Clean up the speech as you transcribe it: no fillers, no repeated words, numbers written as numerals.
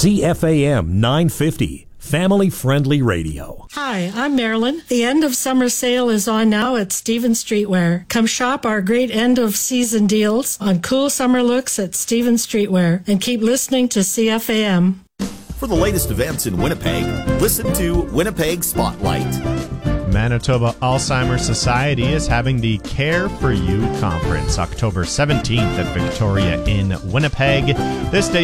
CFAM 950, family-friendly radio. Hi, I'm Marilyn. The end of summer sale is on now at Stevens Streetwear. Come shop our great end of season deals on cool summer looks at Stevens Streetwear and keep listening to CFAM. For the latest events in Winnipeg, listen to Winnipeg Spotlight. Manitoba Alzheimer's Society is having the Care for You Conference October 17th at Victoria in Winnipeg. This day